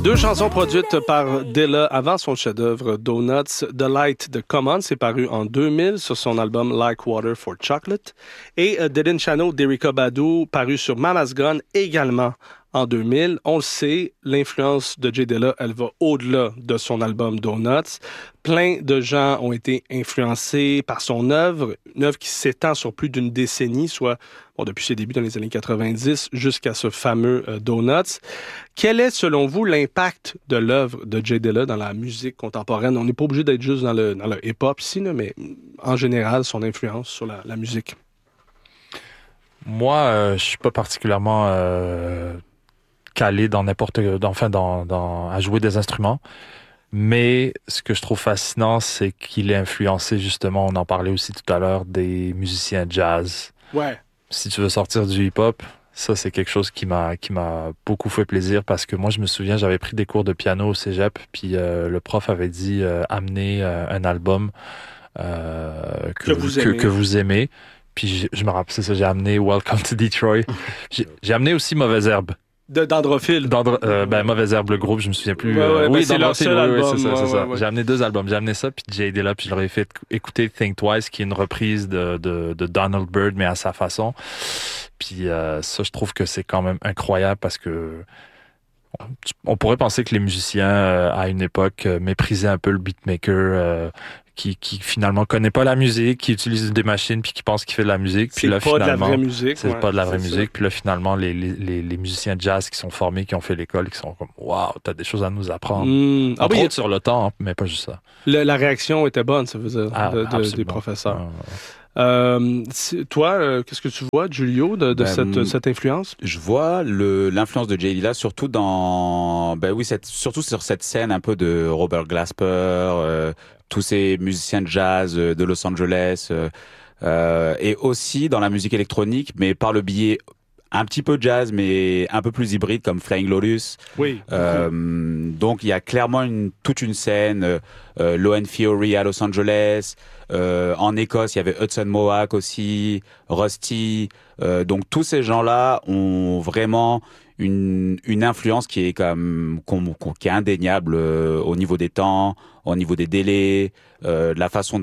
Deux chansons produites par Dilla avant son chef-d'œuvre Donuts. The Light de Common, c'est paru en 2000 sur son album Like Water for Chocolate. Et Dead Channel d'Erykah Badu, paru sur Mama's Gun également en 2000. On le sait, l'influence de J Dilla, elle va au-delà de son album Donuts. Plein de gens ont été influencés par son œuvre, une œuvre qui s'étend sur plus d'une décennie, soit depuis ses débuts dans les années 90 jusqu'à ce fameux Donuts. Quel est, selon vous, l'impact de l'œuvre de J Dilla dans la musique contemporaine? On n'est pas obligé d'être juste dans le hip-hop ici, là, mais en général, son influence sur la musique. Moi, je suis pas particulièrement calé dans à jouer des instruments. Mais ce que je trouve fascinant, c'est qu'il est influencé, justement, on en parlait aussi tout à l'heure, des musiciens jazz. Ouais. Si tu veux sortir du hip-hop, ça, c'est quelque chose qui m'a beaucoup fait plaisir parce que moi, je me souviens, j'avais pris des cours de piano au cégep, puis le prof avait dit amenez un album que vous aimez. Puis je me rappelle, c'est ça, j'ai amené Welcome to Detroit. J'ai amené aussi Mauvaise Herbe. D'Androphile. Mauvaise Herbe, le groupe, je me souviens plus. Oui, c'est leur seul album. C'est ça. J'ai amené 2 albums. J'ai amené ça, puis J Dilla, puis je leur ai fait écouter Think Twice, qui est une reprise de Donald Byrd, mais à sa façon. Puis ça, je trouve que c'est quand même incroyable parce que on pourrait penser que les musiciens, à une époque, méprisaient un peu le beatmaker, qui finalement connaît pas la musique, qui utilise des machines puis qui pense qu'il fait de la musique. Puis là, finalement, de la vraie musique. C'est pas de la vraie musique. Puis là, finalement, les musiciens de jazz qui sont formés, qui ont fait l'école, qui sont comme waouh, t'as des choses à nous apprendre. Entre autres sur le temps, hein, mais pas juste ça. La réaction était bonne, ça veut dire, des professeurs. Toi, qu'est-ce que tu vois, Giulio, de cette influence? Je vois l'influence de J Dilla surtout surtout sur cette scène un peu de Robert Glasper, tous ces musiciens de jazz de Los Angeles, et aussi dans la musique électronique, mais par le biais un petit peu jazz, mais un peu plus hybride, comme Flying Lotus. Oui. Donc il y a clairement toute une scène, Low End Theory à Los Angeles. En Écosse, il y avait Hudson Mohawk aussi, Rusty. Donc tous ces gens-là ont vraiment une influence qui est qui est indéniable au niveau des temps, au niveau des délais, la façon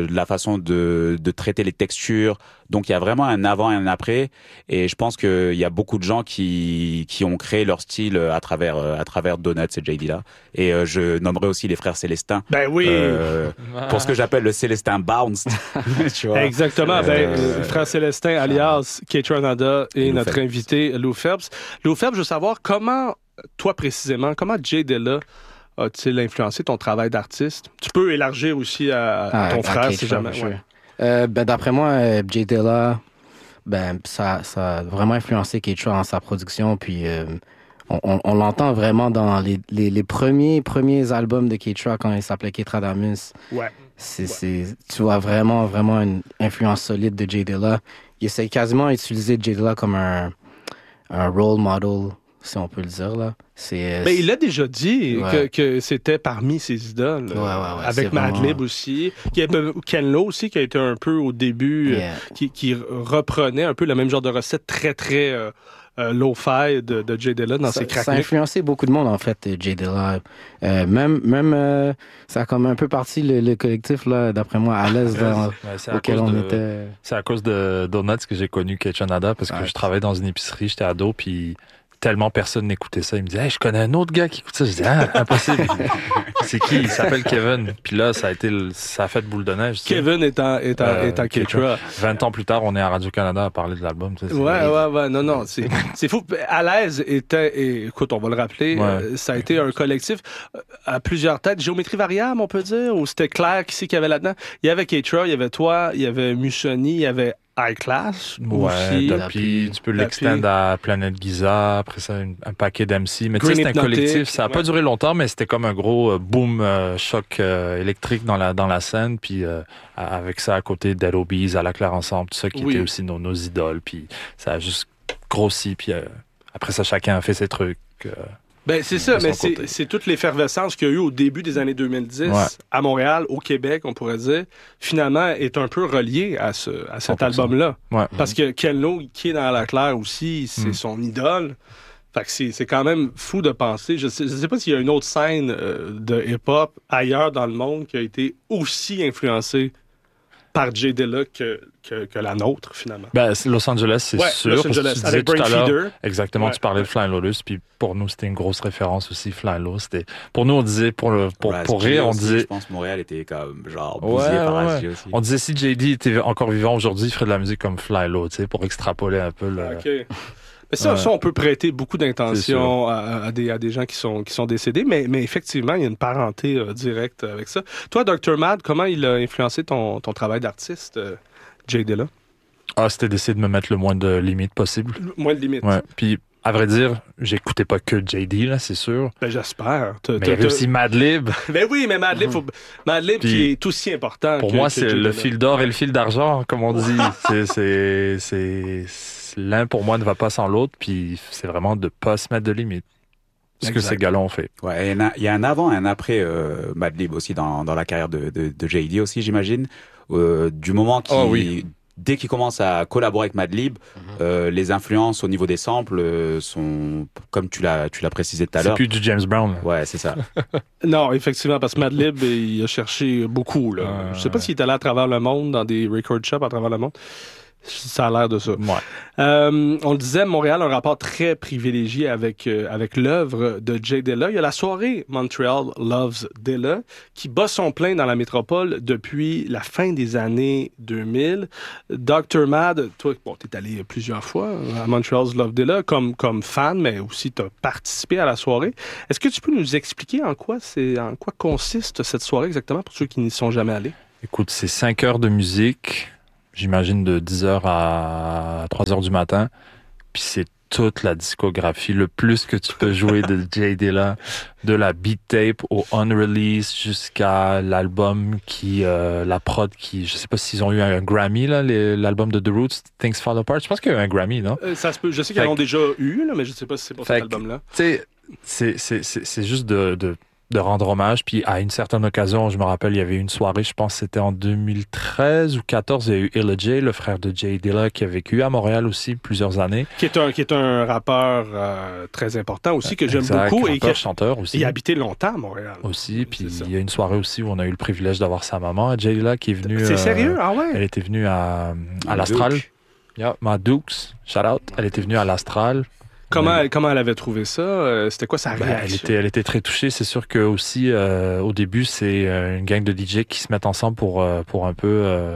de traiter les textures. Donc il y a vraiment un avant et un après, et je pense qu'il y a beaucoup de gens qui ont créé leur style à travers Donuts et J Dilla. Et je nommerai aussi les frères Célestin. Ben oui. Pour ce que j'appelle le Célestin Bounce. Tu vois. Exactement. Frère Célestin, alias Kate Ranada, et notre invité Lou Phelps. Lou Phelps, je veux savoir comment J Dilla a-t-il influencé ton travail d'artiste? Tu peux élargir aussi à ton frère, si jamais. D'après moi, J Dilla, ça a vraiment influencé Keitra dans sa production. Puis on l'entend vraiment dans les premiers albums de Keitra quand il s'appelait Ketradamus. Ouais. Tu vois vraiment une influence solide de J Dilla. Il essaie quasiment d'utiliser J Dilla comme un role model, si on peut le dire, là. Mais il a déjà dit que c'était parmi ses idoles. Avec Madlib aussi. Il y avait Ken Lo aussi, qui a été un peu au début, qui reprenait un peu le même genre de recette très, très lo-fi de J Dilla dans ses craquements. Ça a influencé beaucoup de monde, en fait, J Dilla. Même ça a comme un peu parti le collectif, là, d'après moi, à l'aise auquel on était. C'est à cause de Donuts que j'ai connu Kate Ranada, parce que je travaillais dans une épicerie, j'étais ado, puis tellement personne n'écoutait ça. Il me disait, hey, je connais un autre gars qui écoute ça. Je disais, impossible. C'est qui? Il s'appelle Kevin. Puis là, ça a fait boule de neige. Kevin est à Keitra. 20 ans plus tard, on est à Radio-Canada à parler de l'album. Non. C'est fou. À l'aise écoute, on va le rappeler, ça a été un collectif à plusieurs têtes. Géométrie variable, on peut dire, ou c'était clair qui c'est qu'il y avait là-dedans? Il y avait Keitra, il y avait toi, il y avait Musoni, il y avait High Class aussi. Puis tu peux l'extendre à Planète Giza, après ça un paquet d'MC. Mais tu sais, c'est un collectif. Ça n'a pas duré longtemps, mais c'était comme un gros boom, choc électrique dans la scène. Puis avec ça à côté Dead Obies, à la Claire Ensemble, tout ça qui était aussi nos idoles. Puis ça a juste grossi. Puis après ça, chacun a fait ses trucs. C'est ça, mais c'est toute l'effervescence qu'il y a eu au début des années 2010 à Montréal, au Québec, on pourrait dire, finalement, est un peu relié à cet album-là. Ouais. Parce que Ken Lo, qui est dans la Claire aussi, c'est son idole. Fait que c'est quand même fou de penser. Je sais pas s'il y a une autre scène de hip-hop ailleurs dans le monde qui a été aussi influencée par Jay Dilla que la nôtre, finalement. Ben, Los Angeles, c'est sûr. Los Angeles, tu avec disais tout à l'heure, Brainfeeder. exactement, Ouais, tu parlais de Flying Lotus, puis pour nous, c'était une grosse référence aussi, Flying Lotus. Pour nous, on disait, pour rire, on aussi, disait... Je pense que Montréal était comme genre bousillé par Asgi aussi. On disait si JD était encore vivant aujourd'hui, il ferait de la musique comme Fly Low, tu sais, pour extrapoler un peu le... OK. Mais ça, on peut prêter beaucoup d'intentions à des gens qui sont décédés, mais effectivement, il y a une parenté directe avec ça. Toi, Dr. Mad, comment il a influencé ton travail d'artiste, Jay Dilla? C'était d'essayer de me mettre le moins de limites possible. Moins de limites. Ouais. Puis, à vrai dire, j'écoutais pas que JD, là, c'est sûr. Ben, j'espère. Mais il y avait aussi Madlib. Ben oui, mais Madlib, qui est aussi important. Pour moi, c'est le fil d'or et le fil d'argent, comme on dit. c'est l'un, pour moi, ne va pas sans l'autre, puis c'est vraiment de pas se mettre de limites. Ce que ces gars-là ont fait. Ouais, il y a un avant et un après Madlib aussi dans la carrière de JD aussi, j'imagine. Du moment dès qu'il commence à collaborer avec Madlib, les influences au niveau des samples sont, comme tu l'as précisé tout à l'heure. C'est plus du James Brown. Là. Ouais, c'est ça. Non, effectivement, parce que Madlib, il a cherché beaucoup. Là. Je sais pas s'il est allé à travers le monde, dans des record shops à travers le monde. Ça a l'air de ça. Ouais. On le disait, Montréal a un rapport très privilégié avec l'œuvre de Jay Dilla. Il y a la soirée Montreal Loves Dilla qui bat son plein dans la métropole depuis la fin des années 2000. Dr. Mad, toi, t'es allé plusieurs fois à Montreal's Love Dilla comme fan, mais aussi t'as participé à la soirée. Est-ce que tu peux nous expliquer en quoi consiste cette soirée exactement pour ceux qui n'y sont jamais allés? Écoute, c'est 5 heures de musique. J'imagine de 10h à 3h du matin. Puis c'est toute la discographie, le plus que tu peux jouer de Jay Dilla, de la beat tape au unrelease jusqu'à l'album la prod qui, je sais pas s'ils ont eu un Grammy, là, l'album de The Roots, Things Fall Apart. Je pense qu'il y a eu un Grammy, non? Ça se peut. Je sais qu'ils en ont déjà eu, là, mais je sais pas si c'est pour cet album-là. Tu sais, c'est juste de rendre hommage. Puis à une certaine occasion, je me rappelle, il y avait une soirée, je pense que c'était en 2013 ou 2014, il y a eu Illa J, le frère de Jay Dilla, qui a vécu à Montréal aussi plusieurs années. Qui est un rappeur très important aussi, que j'aime beaucoup. Rappeur, et qui chanteur aussi. Il a habité longtemps à Montréal. Aussi, puis il y a une soirée aussi où on a eu le privilège d'avoir sa maman, Jay Dilla, qui est venue... C'est sérieux? Ah ouais? Elle était venue à l'Astral. Yeah, ma Dukes, shout out. Elle était venue à l'Astral. Comment elle avait trouvé ça? C'était quoi sa réaction? Elle était très touchée. C'est sûr que aussi au début, c'est une gang de DJ qui se mettent ensemble pour un peu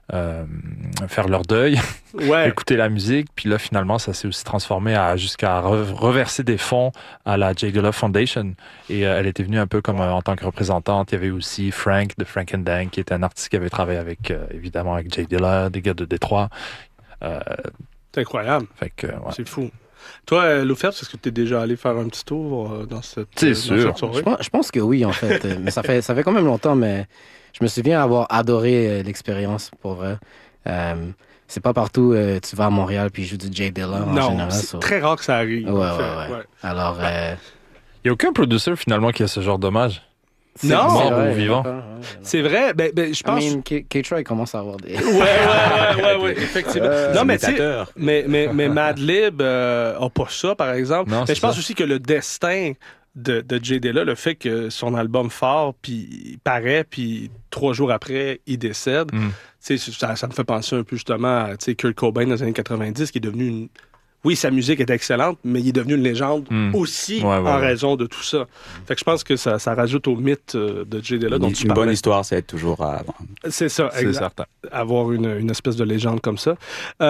faire leur deuil, écouter la musique. Puis là, finalement, ça s'est aussi transformé jusqu'à reverser des fonds à la Jay Dilla Foundation. Et elle était venue un peu comme en tant que représentante. Il y avait aussi Frank de Frank and Dang, qui était un artiste qui avait travaillé évidemment avec Jay Dilla, des gars de Détroit. C'est incroyable. Fait que, c'est fou. Toi, Lofebvre, est-ce que tu es déjà allé faire un petit tour dans cette soirée? Je pense que oui, en fait. Mais ça fait quand même longtemps, mais je me souviens avoir adoré l'expérience, pour vrai. C'est pas partout tu vas à Montréal puis joues du Jay Dilla en général. Non, c'est très rare que ça arrive. Ouais. Alors... Il n'y a aucun producer, finalement, qui a ce genre d'hommage. C'est mort ou vivant. C'est vrai. Ben, je pense. K-Troy commence à avoir des. Ouais, effectivement. Non, mais Madlib a pas ça, par exemple. Non, mais je pense aussi que le destin de Jay Dilla, le fait que son album fort, puis il paraît, puis 3 jours après, il décède. Ça me fait penser un peu justement à Kurt Cobain dans les années 90, qui est devenu une. Oui, sa musique est excellente, mais il est devenu une légende aussi en raison de tout ça. Fait que je pense que ça rajoute au mytte de Jay Dilla dont tu parlais. Une bonne histoire, c'est toujours à... C'est ça, c'est certain. Avoir une espèce de légende comme ça.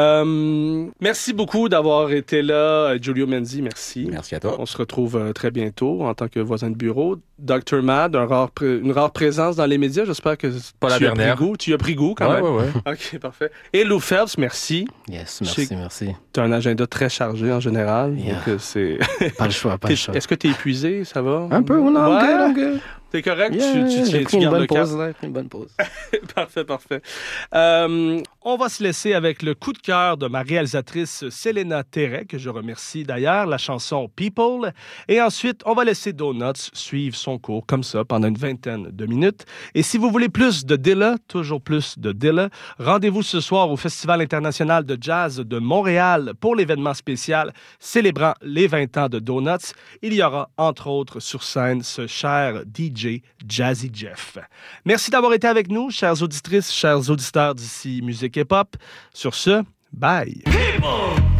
Merci beaucoup d'avoir été là, Giulio Menzi, merci. Merci à toi. On se retrouve très bientôt en tant que voisin de bureau. Dr. Mad, une rare présence dans les médias. J'espère que tu as pris goût quand même. Ouais. OK, parfait. Et Lou Phelps, merci. Yes, merci. Tu as un agenda très chargé en général. Yeah. Donc c'est... Pas le choix. Est-ce que tu es épuisé? Ça va? Un peu, non, I'm good. T'es correct? J'ai pris une bonne pause, là. J'ai pris une bonne pause. Parfait. On va se laisser avec le coup de cœur de ma réalisatrice Selena Terret, que je remercie d'ailleurs, la chanson People. Et ensuite, on va laisser Donuts suivre son cours comme ça pendant une vingtaine de minutes. Et si vous voulez plus de Dilla, toujours plus de Dilla, rendez-vous ce soir au Festival international de jazz de Montréal pour l'événement spécial célébrant les 20 ans de Donuts. Il y aura, entre autres, sur scène, ce cher DJ Jazzy Jeff. Merci d'avoir été avec nous, chères auditrices, chers auditeurs d'ici Musique Hip Hop. Sur ce, bye!